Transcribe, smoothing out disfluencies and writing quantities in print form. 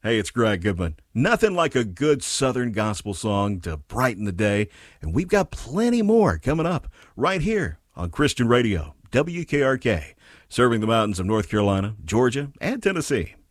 Hey, it's Greg Goodman. Nothing like a good Southern gospel song to brighten the day, and we've got plenty more coming up right here on Christian Radio, WKRK, serving the mountains of North Carolina, Georgia, and Tennessee.